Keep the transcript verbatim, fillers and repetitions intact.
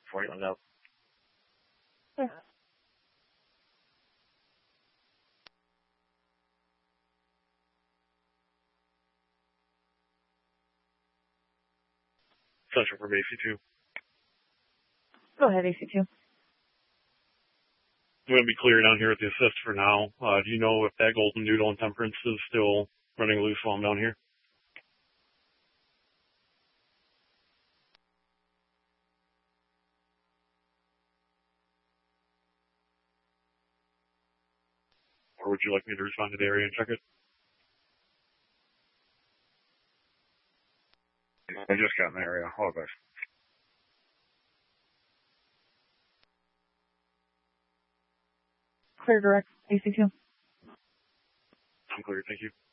before he goes out. Yeah. Central from A C two. Go ahead, A C two. I'm going to be clear down here at the assist for now. Uh, do you know if that Golden Doodle and Temperance is still running loose while I'm down here? Or would you like me to respond to the area and check it? I just got in the area. All right. Clear direct, A C two. I'm clear, thank you.